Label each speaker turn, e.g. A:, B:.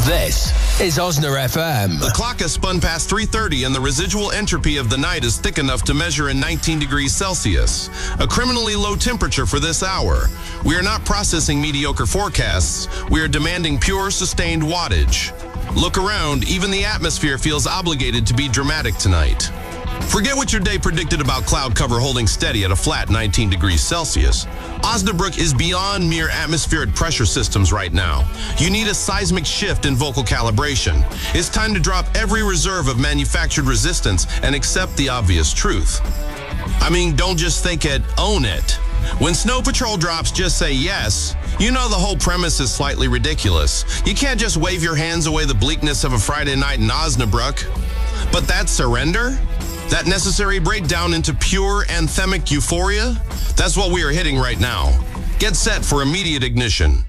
A: This is Osner FM.
B: The clock has spun past 3:30 and the residual entropy of the night is thick enough to measure in 19 degrees Celsius, a criminally low temperature for this hour. We are not processing mediocre forecasts. We are demanding pure, sustained wattage. Look around. Even the atmosphere feels obligated to be dramatic tonight. Forget what your day predicted about cloud cover holding steady at a flat 19 degrees Celsius. Osnabrück is beyond mere atmospheric pressure systems right now. You need a seismic shift in vocal calibration. It's time to drop every reserve of manufactured resistance and accept the obvious truth. I mean, don't just think it, own it. When Snow Patrol drops, just say yes. You know the whole premise is slightly ridiculous. You can't just wave your hands away the bleakness of a Friday night in Osnabrück. But that surrender? That necessary breakdown into pure anthemic euphoria? That's what we are hitting right now. Get set for immediate ignition.